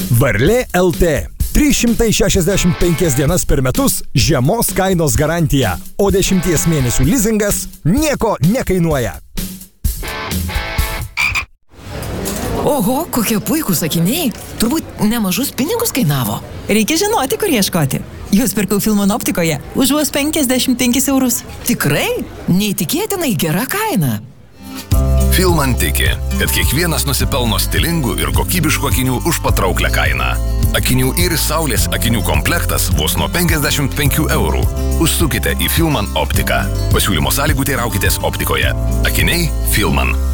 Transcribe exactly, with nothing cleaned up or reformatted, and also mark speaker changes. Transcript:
Speaker 1: Varlė L T. trys šimtai šešiasdešimt penkias dienas per metus žemos kainos garantija, o dešimties mėnesių lizingas nieko nekainuoja.
Speaker 2: Oho, kokie puikūs akiniai. Turbūt nemažus pinigus kainavo.
Speaker 3: Reikia žinoti, kur ieškoti. Jūs pirkau Filman optikoje už vos penkiasdešimt penkis eurus.
Speaker 2: Tikrai? Neįtikėtinai gera kaina.
Speaker 4: Filman tiki, kad kiekvienas nusipelno stilingų ir kokybiškų akinių už patrauklę kainą. Akinių Iris Saulės akinių komplektas vos nuo penkiasdešimt penkių eurų. Užsukite į Filman optiką. Pasiūlymo sąlygų teiraukitės optikoje. Akiniai Filman.